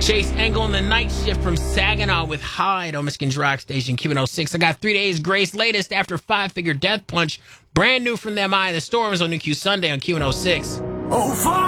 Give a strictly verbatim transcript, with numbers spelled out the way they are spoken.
Chase Engel in the night shift from Saginaw with Hyde on Michigan's Rock Station Q one oh six. I got Three Days Grace latest after Five Figure Death Punch. Brand new from them, Eye of the Storms on New Q Sunday on Q one oh six. Oh, fuck!